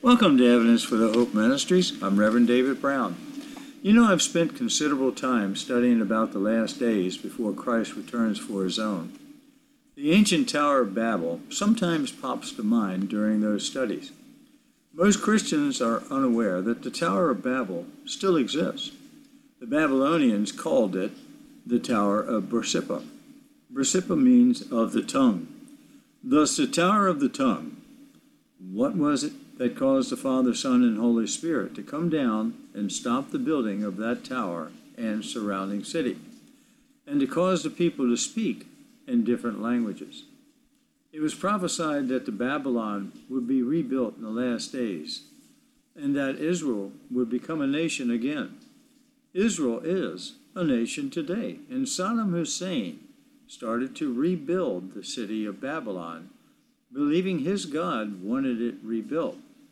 Welcome to Evidence for the Hope Ministries. I'm Reverend David Brown. You know, I've spent considerable time studying about the last days before Christ returns for his own. The ancient Tower of Babel sometimes pops to mind during those studies. Most Christians are unaware that the Tower of Babel still exists. The Babylonians called it the Tower of Borsippa. Borsippa means of the tongue. Thus, the Tower of the Tongue. What was it that caused the Father, Son, and Holy Spirit to come down and stop the building of that tower and surrounding city, and to cause the people to speak in different languages? It was prophesied that the Babylon would be rebuilt in the last days, and that Israel would become a nation again. Israel is a nation today, and Saddam Hussein started to rebuild the city of Babylon, believing his God wanted it rebuilt.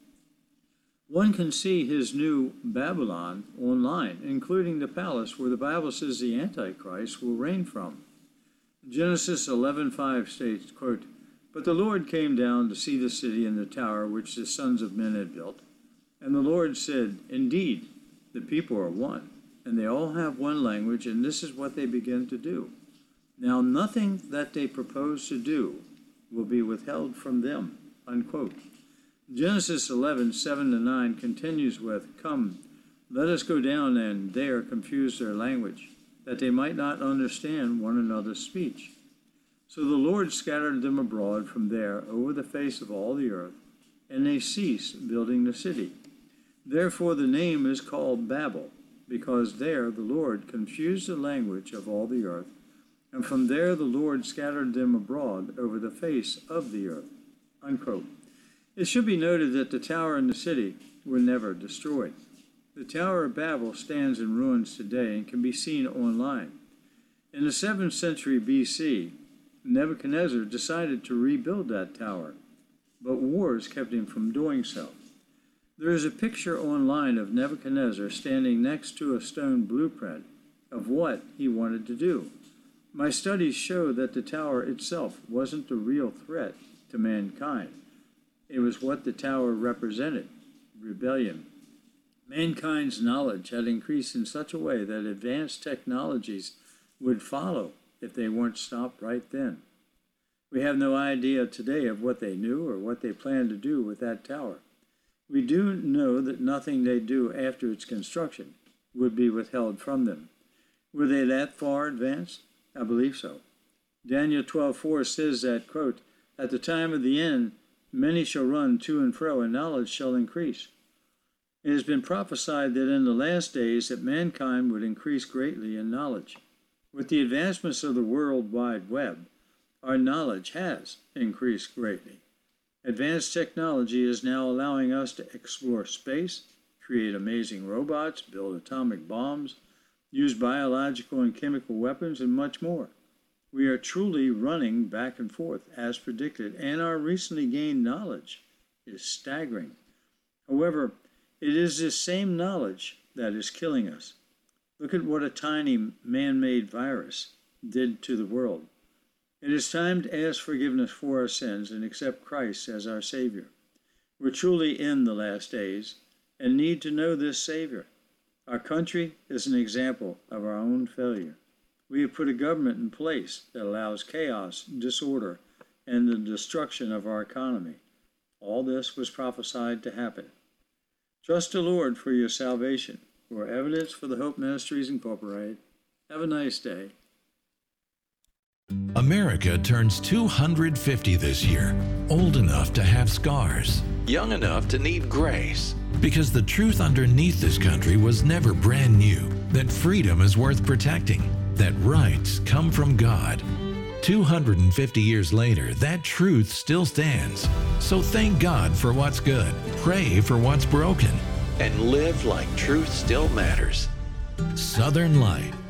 One can see his new Babylon online, including the palace where the Bible says the Antichrist will reign from. Genesis 11:5 states, quote, "But the Lord came down to see the city and the tower which the sons of men had built. And the Lord said, Indeed, the people are one, and they all have one language, and this is what they begin to do. Now nothing that they propose to do will be withheld from them," unquote. Genesis 11:7-9 continues with, "Come, let us go down and there confuse their language, that they might not understand one another's speech." So the Lord scattered them abroad from there over the face of all the earth, and they ceased building the city. Therefore the name is called Babel, because there the Lord confused the language of all the earth, and from there the Lord scattered them abroad over the face of the earth," unquote. It should be noted that the tower and the city were never destroyed. The Tower of Babel stands in ruins today and can be seen online. In the 7th century BC, Nebuchadnezzar decided to rebuild that tower, but wars kept him from doing so. There is a picture online of Nebuchadnezzar standing next to a stone blueprint of what he wanted to do. My studies show that the tower itself wasn't the real threat to mankind. It was what the tower represented: rebellion. Mankind's knowledge had increased in such a way that advanced technologies would follow if they weren't stopped right then. We have no idea today of what they knew or what they planned to do with that tower. We do know that nothing they do after its construction would be withheld from them. Were they that far advanced? I believe so. Daniel 12:4 says that, quote, "At the time of the end, many shall run to and fro, and knowledge shall increase." It has been prophesied that in the last days that mankind would increase greatly in knowledge. With the advancements of the World Wide Web, our knowledge has increased greatly. Advanced technology is now allowing us to explore space, create amazing robots, build atomic bombs, use biological and chemical weapons, and much more. We are truly running back and forth as predicted, and our recently gained knowledge is staggering. However, it is this same knowledge that is killing us. Look at what a tiny man-made virus did to the world. It is time to ask forgiveness for our sins and accept Christ as our Savior. We're truly in the last days and need to know this Savior. Our country is an example of our own failure. We have put a government in place that allows chaos, disorder, and the destruction of our economy. All this was prophesied to happen. Trust the Lord for your salvation. For Evidence for the Hope Ministries, Incorporated. Have a nice day. America turns 250 this year, old enough to have scars, young enough to need grace. Because the truth underneath this country was never brand new, that freedom is worth protecting, that rights come from God. 250 years later, that truth still stands. So thank God for what's good, pray for what's broken, and live like truth still matters. Southern Light.